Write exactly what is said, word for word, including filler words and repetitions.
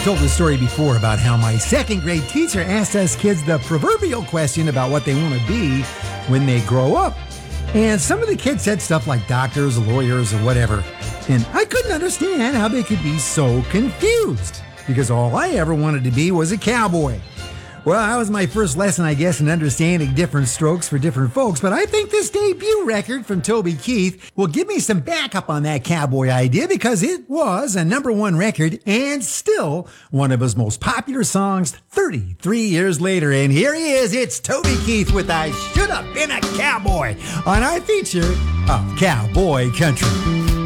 told the story before about how my second grade teacher asked us kids the proverbial question about what they want to be when they grow up. And some of the kids said stuff like doctors, lawyers, or whatever. And I couldn't understand how they could be so confused, because all I ever wanted to be was a cowboy. Well, that was my first lesson, I guess, in understanding different strokes for different folks, but I think this debut record from Toby Keith will give me some backup on that cowboy idea, because it was a number one record and still one of his most popular songs thirty-three years later. And here he is, it's Toby Keith with I Should Have Been a Cowboy on our feature of Cowboy Country.